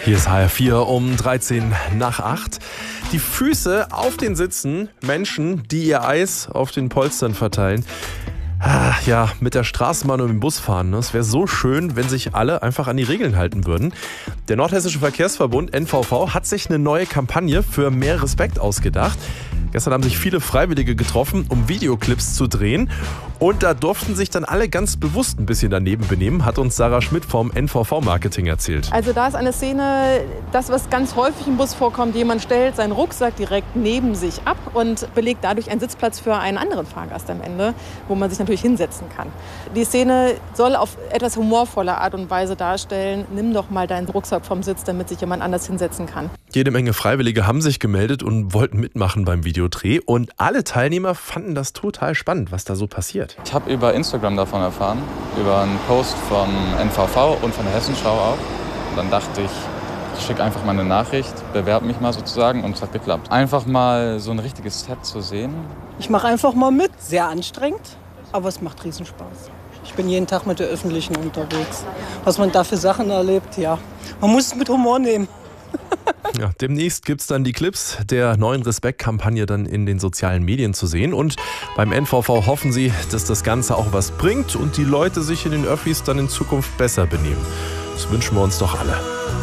Hier ist HR4 um 13 nach 8. Die Füße auf den Sitzen, Menschen, die ihr Eis auf den Polstern verteilen. Ja, mit der Straßenbahn und dem Bus fahren. Es wäre so schön, wenn sich alle einfach an die Regeln halten würden. Der Nordhessische Verkehrsverbund NVV hat sich eine neue Kampagne für mehr Respekt ausgedacht. Gestern haben sich viele Freiwillige getroffen, um Videoclips zu drehen. Und da durften sich dann alle ganz bewusst ein bisschen daneben benehmen, hat uns Sarah Schmidt vom NVV-Marketing erzählt. Also da ist eine Szene, das, was ganz häufig im Bus vorkommt. Jemand stellt seinen Rucksack direkt neben sich ab und belegt dadurch einen Sitzplatz für einen anderen Fahrgast am Ende, wo man sich natürlich hinsetzen kann. Die Szene soll auf etwas humorvolle Art und Weise darstellen. Nimm doch mal deinen Rucksack vom Sitz, damit sich jemand anders hinsetzen kann. Jede Menge Freiwillige haben sich gemeldet und wollten mitmachen beim Videodreh. Und alle Teilnehmer fanden das total spannend, was da so passiert. Ich habe über Instagram davon erfahren, über einen Post vom NVV und von der Hessenschau auch. Und dann dachte ich schicke einfach mal eine Nachricht, bewerbe mich mal sozusagen, und es hat geklappt. Einfach mal so ein richtiges Set zu sehen. Ich mache einfach mal mit. Sehr anstrengend, aber es macht Riesenspaß. Ich bin jeden Tag mit der Öffentlichen unterwegs. Was man da für Sachen erlebt, ja. Man muss es mit Humor nehmen. Ja, demnächst gibt es dann die Clips der neuen Respekt-Kampagne dann in den sozialen Medien zu sehen. Und beim NVV hoffen sie, dass das Ganze auch was bringt und die Leute sich in den Öffis dann in Zukunft besser benehmen. Das wünschen wir uns doch alle.